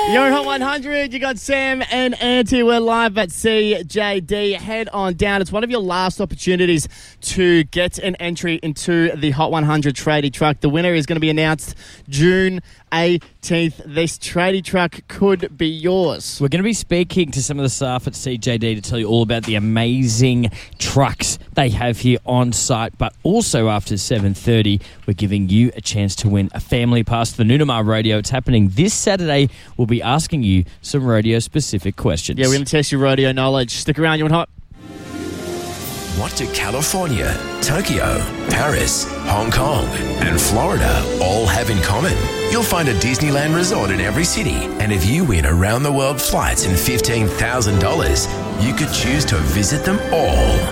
You're at Hot 100. You got Sam and Auntie. We're live at CJD. Head on down. It's one of your last opportunities to get an entry into the Hot 100 tradie truck. The winner is going to be announced June 18th. This tradie truck could be yours. We're going to be speaking to some of the staff at CJD to tell you all about the amazing trucks they have here on site. But also after 7:30, we're giving you a chance to win a family pass to the Nunamar Rodeo. It's happening this Saturday. We'll be asking you some rodeo-specific questions. Yeah, we're going to test your rodeo knowledge. Stick around. You're on Hot. What do California, Tokyo, Paris, Hong Kong, and Florida all have in common? You'll find a Disneyland resort in every city. And if you win around-the-world flights and $15,000, you could choose to visit them all.